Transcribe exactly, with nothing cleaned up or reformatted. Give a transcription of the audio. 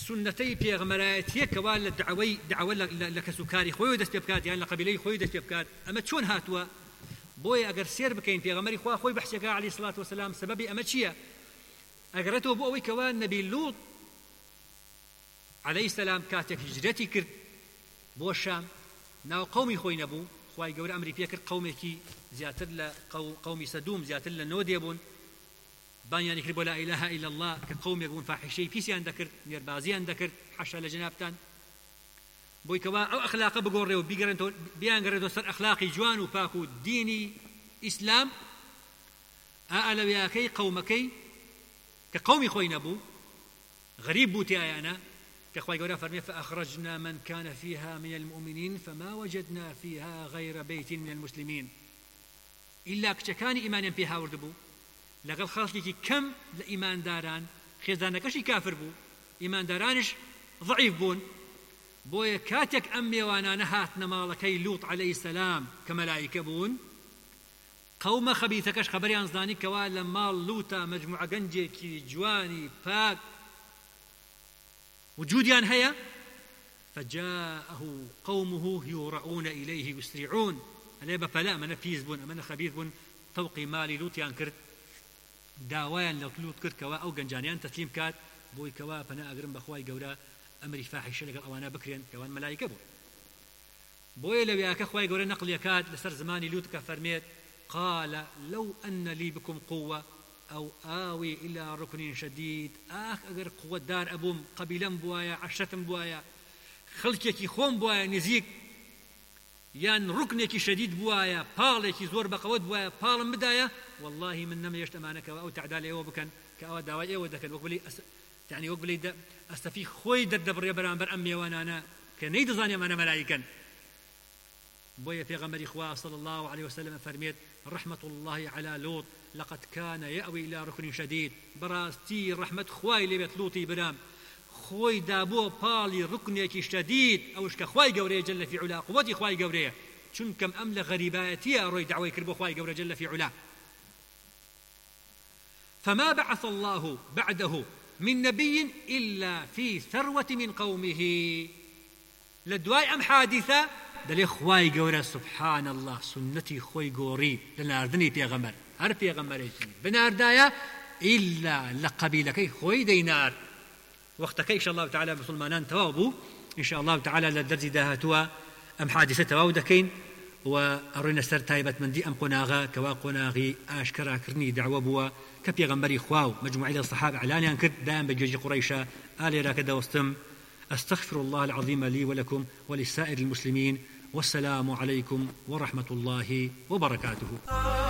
سنتي بيغمراتيه كوال الدعوي دعوه لكسوكاري خوي دست بكات يعني لقبيلي خوي دست بكات اما شلون هاتوا بوي اگر سير بكين بيغمري خو خوي بحثك عليه الصلاه والسلام سببي اما شيا اگرته بو وي كوال نبي لوط عليه السلام كاتك هجرتي كرد بو الشام ناو قومي خوي نبو خوي گور امري بيكر قومي زياتر ل قومي سدوم زياتر لنوديبون بان يعني كربوا لا إله إلا الله كقوم يقول فاحشي بيسي عندكر نيربازي عندكر حشا لجنابتان بوي كوا أو أخلاق بقول ريو بيقرنتو بيانقرنتو سر أخلاقي جوان وفاكو ديني إسلام أألو ياكي قومكي كقومي خوي نبو غريب بوتي آيانا كخوي قولا فرمي فأخرجنا من كان فيها من المؤمنين فما وجدنا فيها غير بيت من المسلمين إلا كتكاني إيمانا بها وردبو لەگەڵ خەڵکێکی کەم لە ئیمانداران خێزانەکەشی کافر بوو ئیماندارانش ضعیف بوون بۆیە کاتێک ئەم میێوانانە هاتنە ماڵەکەی لوط عەلەیهی سەلام کە مەلایکە بوون قەومە خەبیثەکەش خەبەریان زانی کەوا لە ماڵ لوتە مەجموعە گەنجێکی جوانی پاک وجودیان هەیە فجاءه قومه يورعون إليه يسرعون ئەلێ بەپەلا ئەمەنە پیس بوون ئەمەنە خەبیث بوون تەوقی مالی لوتیان کرد داوایان لە لوت کرد کەوا ئەو گەنجانیان تەسلیم کات بۆی کەوا پەنا ئەگرن بەخوای گەورە ئەمری فاحیشە لەگەڵ ئەوانە بکرێن کەوان مەلایکە بوون بۆیە لەوێیاکە خوای گەورە نەقڵ کات لەسەر زمانی لوت کە فەرمێت قال لو أن لي بكم قوة أو آوي إلى ركن شديد آخ أجر قوة دار أبوم قبيلا بوايا عشرة بوايا خلقك خوم بوايا نزيك يان ركنك شديد بوايا بالك زور بقوت بوايا بالم بداية والله من نم يجتمعنك أو تعدال أيوة بكن كأو دواء أيوة دكن وقبلي أس... يعني وقبلي د... أستفي خوي دبر يا برامبر أمي وأنا أنا كنيد ظاني أنا ملائكا بويا في غمر إخوة صلى الله عليه وسلم فرميت رحمة الله على لوط لقد كان يأوي إلى ركن شديد براستي رحمة خوي اللي بتلوطي برام خوي دابو بالي ركنك شديد أوش كخوي جوري جل في علا قوتي خوي جوري شن كم أمل غريباتي أروي دعوي كربو خوي جوري جل في علا فما بعث الله بعده من نبي إلا في ثروة من قومه لدواي أم حادثة دلي خواي جوري سبحان الله سنتي خوي جوري لناردني بيغمر هر بيغمريتي بناردايا إلا لقبيلكي خوي دينار وقتك إن شاء الله تعالى مسلمانان توابوا إن شاء الله تعالى للدرس داهتوا أم حادثة تواودكين وأرينا سر تايبة من دي أم قناغا كوا قناغي أشكرا كرني دعوة بوا كبي غنبري خواو مجموعي الصحابة علاني أنكر دائم بجوجي قريشة آلي راكدا وستم أستغفر الله العظيم لي ولكم ولسائر المسلمين والسلام عليكم ورحمة الله وبركاته.